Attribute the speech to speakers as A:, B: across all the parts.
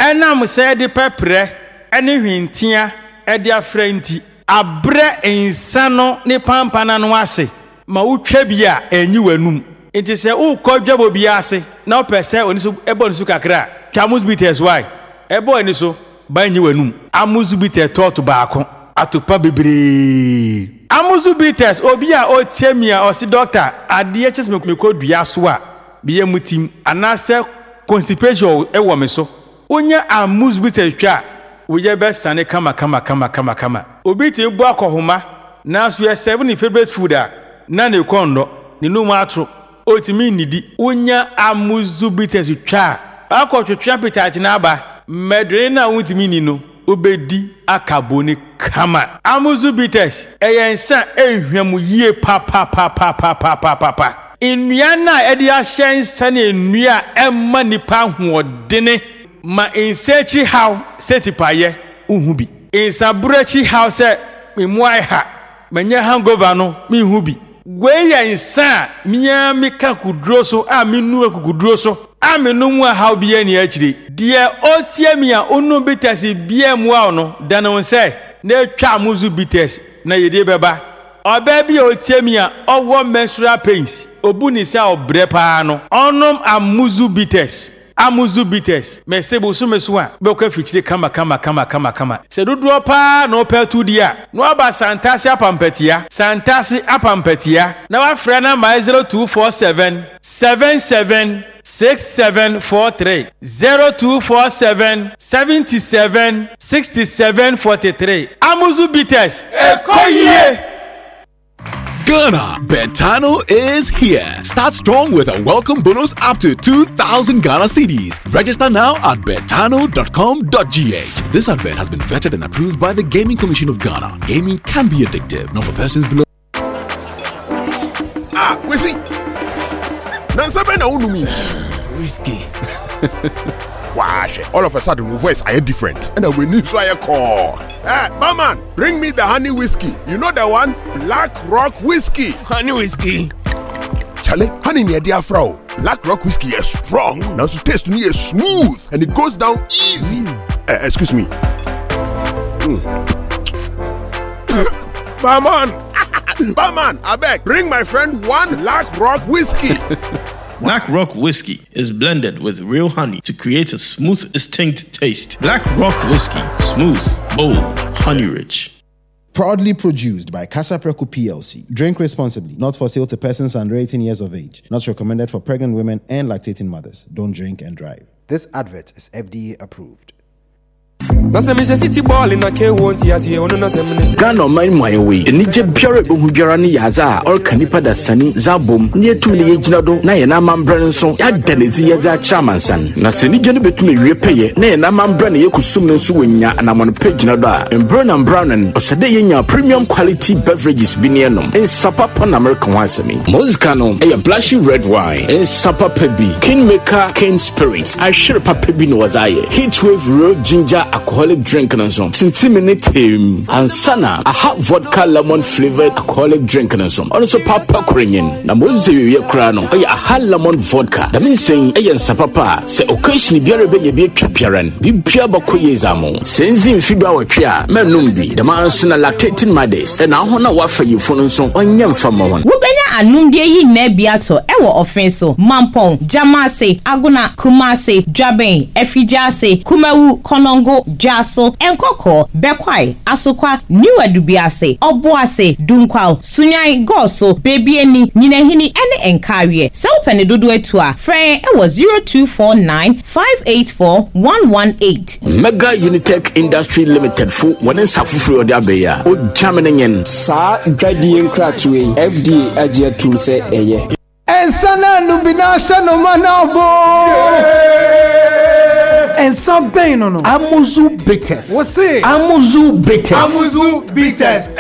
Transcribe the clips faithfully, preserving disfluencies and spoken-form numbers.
A: enam se de pepre ene hwentia e de afrenti abre ensa no ne pampana no ase ma wotwa bia enyi wanum enti se ukọ dwabo bia ase na opese oni so ebo ni so kakra Camus bitters why ebo ni so ba enyi wanum amuzu bitter tot baako atopa bebre amuzu bitters obi a otiamia o si doctor ade chese me kodua so a biye mutim anase constipation e wo me so onya amuzu bitters twa woye be sane kama kama kama kama kama obi ti bu akohoma na so ye seven favorite food a na ne kondo ni no matro otimi nidi onya amuzu bitters twa akotwetwa pitati na aba medre na wutimi ni no obedi akaboni kama amuzu bitters eyensa ehwam yie pa pa pa pa pa pa pa pa pa nnua na edi ahyensa na nnua emma nipa hoodene ma insechi how setipaye uhubi insabrechi how se memuai ha manya hangover no mi hubi gweya insa miya mika kudro so a minu kudro so a menu mu how bia ni akire de otie mi a onu bitters bia mu a no dana won se na twa amuzu bitters na yede beba oba bia otie mi a owo menstrual pains obuni se obre pa no onom amuzu bitters amuzu bitters mesebo so meso a be ko fichire kama kama kama kama kama se dodo pa no petu dia no aba santasi apampatia santasi apampatia na wa frɛ na my zero two four seven seven seven six seven four three zero two four seven seven seven six seven four three amuzu bitters ekoye.
B: Ghana, Betano is here. Start strong with a welcome bonus up to two thousand Ghana cedis. Register now at betano dot com dot g h. This advert has been vetted and approved by the Gaming Commission of Ghana. Gaming can be addictive, not for persons below.
C: Ah, we see. Nansabe na unumi.
D: Whiskey.
C: Wash. All of a sudden, my voice I different, and we need to call. Hey, barman, bring me the honey whiskey. You know the one, Black Rock whiskey.
D: Honey whiskey.
C: Charlie, honey near dear Frau. Black Rock whiskey is strong. Now to taste me is smooth and it goes down easy. Mm. Uh, excuse me. Mm. Barman, barman, I beg, bring my friend one Black Rock whiskey.
E: Black Rock Whiskey is blended with real honey to create a smooth, distinct taste. Black Rock Whiskey, smooth, bold, honey-rich.
F: Proudly produced by Casapreco P L C. Drink responsibly. Not for sale to persons under eighteen years of age. Not recommended for pregnant women and lactating mothers. Don't drink and drive. This advert is F D A approved.
D: Ghana
G: man my way eni je biara be hu biara ne yaza or kanipa da sani zabom ne etumi ne yegina do na ye na mambre nso ya daneti ye za chairman san na sani je ne betumi wie peye na ye na mambre ne yekusum ne nso wonya anamon page na do a brown and brown osede yenya premium quality beverages bi ne nom en sapapa na American wasemi mozika no e blushy red wine en sapapa bi Kingmaker King Spirits I share papa bi no wazaye Heatwave Real Ginger alcoholic drink and some minute team and sana a hot vodka lemon flavored alcoholic drink and some also papa krenyen na mozi we krano a hot lemon vodka that means saying ayen sapapa say occasionally biara be ye be twapiaran bi bia bakoye zamo senzi mfibia watwa menum bi the man so na lactating mothers and now na wafa yifo no so onyam fama won
H: wobenya anum de yi na biato e wo offense mampon jamase aguna kumase dwaben efijase kumawu konongo jaso enkoko bekwai asokwa niwadubiase oboase dunkwal sunyai goso bebieni nyinahini ene enkawie se opene dodo atua frɛ e was zero two four nine five eight four one one eight.
G: Mega Unitech Industry Limited fu wonen safufuru ode abeya o jamenyen
I: sa dwadie nkratwe F D A agye tool se eye
J: ensana nubina shano manabo and some pain on Amuzu bitters. What's it? Amuzu bitters. Amuzu bitters.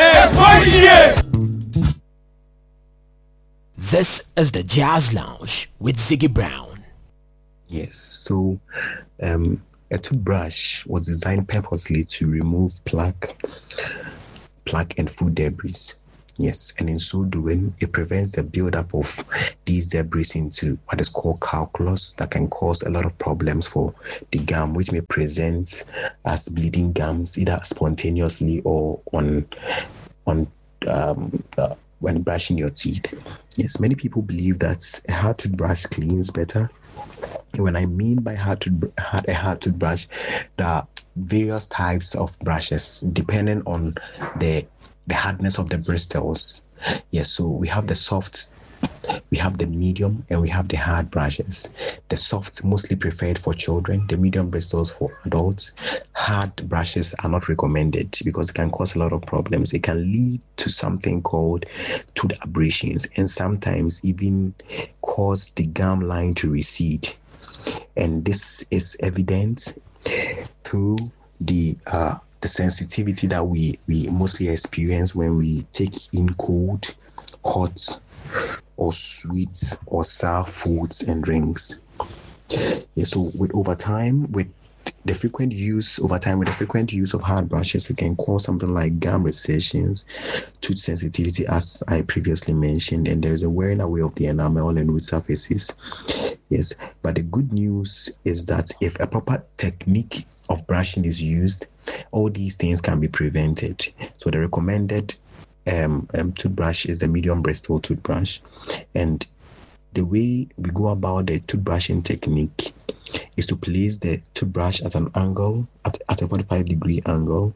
K: This is the Jazz Lounge with Ziggy Brown.
L: Yes, so um, a toothbrush was designed purposely to remove plaque, plaque and food debris. Yes, and in so doing, it prevents the buildup of these debris into what is called calculus that can cause a lot of problems for the gum, which may present as bleeding gums either spontaneously or on on um, uh, when brushing your teeth. Yes, many people believe that a hard toothbrush cleans better. When I mean by hard to hard, a hard toothbrush, there are various types of brushes depending on the the hardness of the bristles. Yes, so we have the soft, we have the medium, and we have the hard brushes. The soft mostly preferred for children, the medium bristles for adults. Hard brushes are not recommended because it can cause a lot of problems. It can lead to something called tooth abrasions and sometimes even cause the gum line to recede. And this is evident through the uh, the sensitivity that we, we mostly experience when we take in cold, hot, or sweet or sour foods and drinks. Yeah, so with over time, with the frequent use, over time with the frequent use of hard brushes, it can cause something like gum recessions, tooth sensitivity, as I previously mentioned, and there's a wearing away of the enamel and root surfaces. Yes, but the good news is that if a proper technique of brushing is used, all these things can be prevented. So the recommended um, um, toothbrush is the medium bristle toothbrush, and the way we go about the toothbrushing technique is to place the toothbrush at an angle, at, at a forty-five degree angle,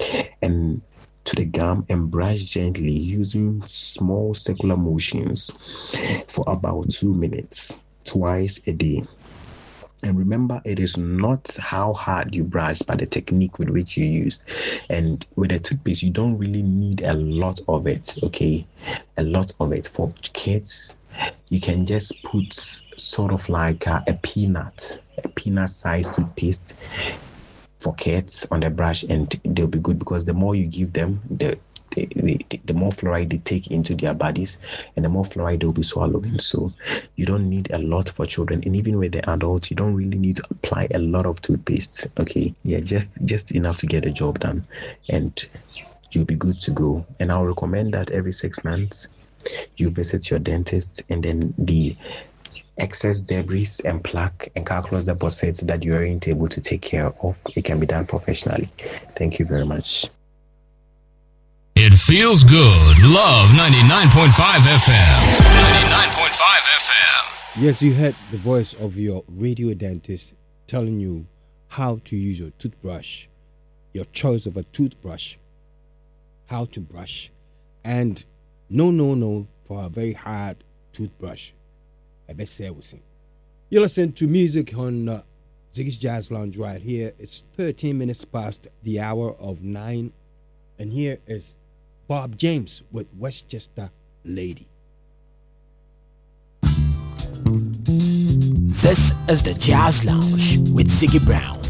L: and to the gum, and brush gently using small circular motions for about two minutes, twice a day. And remember, it is not how hard you brush, but the technique with which you use. And with a toothpaste, you don't really need a lot of it, okay? A lot of it. For kids, you can just put sort of like a, a peanut, a peanut-sized toothpaste for kids on the brush, and they'll be good because the more you give them, the The, the, the more fluoride they take into their bodies, and the more fluoride they'll be swallowing. So you don't need a lot for children, and even with the adults, you don't really need to apply a lot of toothpaste. Okay, yeah, just just enough to get the job done, and you'll be good to go. And I'll recommend that every six months you visit your dentist, and then the excess debris and plaque and calculus deposits that you aren't able to take care of, it can be done professionally. Thank you very much.
M: It feels good. Love ninety-nine point five F M. ninety-nine point five F M.
J: Yes, you heard the voice of your radio dentist telling you how to use your toothbrush, your choice of a toothbrush, how to brush, and no, no, no for a very hard toothbrush. I best say we sing. You listen to music on uh, Ziggy's Jazz Lounge right here. It's thirteen minutes past the hour of nine, and here is Bob James with Westchester Lady.
K: This is the Jazz Lounge with Ziggy Brown.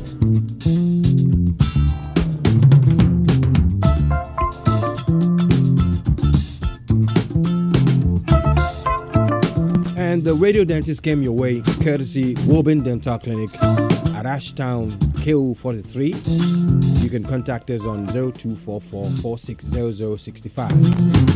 J: And the radio dentist came your way, courtesy Woburn Dental Clinic at Ashtown, K O forty-three. You can contact us on zero two four four, four six zero zero six five.